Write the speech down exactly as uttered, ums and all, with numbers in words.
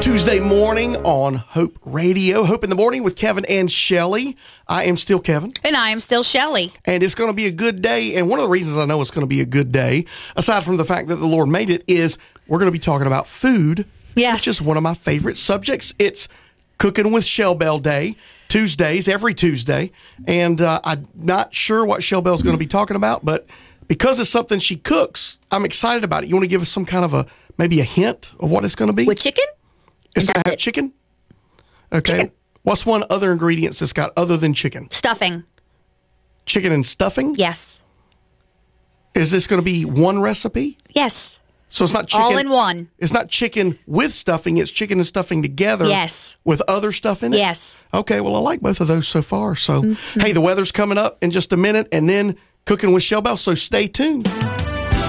Tuesday morning on Hope Radio. Hope in the Morning with Kevin and Shelley. I am still Kevin. And I am still Shelley. And it's going to be a good day. And one of the reasons I know it's going to be a good day, aside from the fact that the Lord made it, is we're going to be talking about food. Yes. Which is one of my favorite subjects. It's Cooking with Shell Bell Day, Tuesdays, every Tuesday. And uh, I'm not sure what Shell Bell's going to be talking about, but because it's something she cooks, I'm excited about it. You want to give us some kind of a, maybe a hint of what it's going to be? With chicken? It's going to have it. chicken? Okay. Chicken. What's one other ingredients it's got other than chicken? Stuffing. Chicken and stuffing? Yes. Is this going to be one recipe? Yes. So it's not chicken. All in one. It's not chicken with stuffing. It's chicken and stuffing together. Yes. With other stuff in it? Yes. Okay. Well, I like both of those so far. So, mm-hmm. hey, the weather's coming up in just a minute and then Cooking with Shell Bell. So stay tuned.